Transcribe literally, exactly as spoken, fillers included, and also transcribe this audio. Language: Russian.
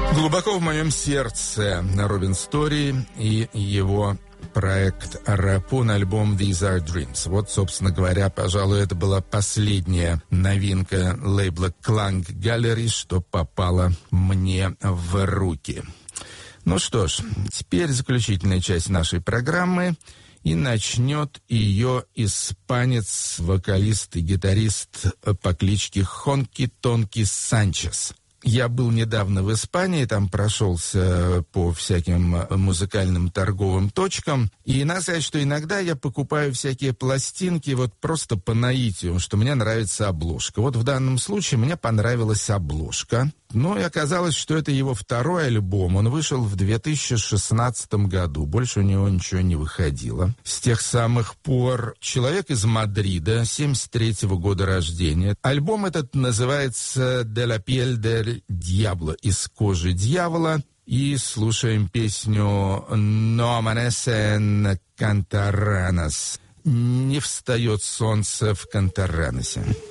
Глубоко в моем сердце Робин Стори и его проект «Рапун», альбом «These Are Dreams». Вот, собственно говоря, пожалуй, это была последняя новинка лейбла Klang Gallery, что попала мне в руки. Ну что ж, теперь заключительная часть нашей программы, и начнет ее испанец, вокалист и гитарист по кличке Хонки Тонки Санчес. Я был недавно в Испании, там прошелся по всяким музыкальным торговым точкам. И надо сказать, что иногда я покупаю всякие пластинки вот просто по наитию, что мне нравится обложка. Вот в данном случае мне понравилась обложка. Ну и оказалось, что это его второй альбом. Он вышел в две тысячи шестнадцатом году. Больше у него ничего не выходило. С тех самых пор человек из Мадрида, семьдесят третьего года рождения. Альбом этот называется «De la piel del diablo», «Из кожи дьявола». И слушаем песню «No amanecen Cantarranas». «Не встает солнце в Кантарранасе».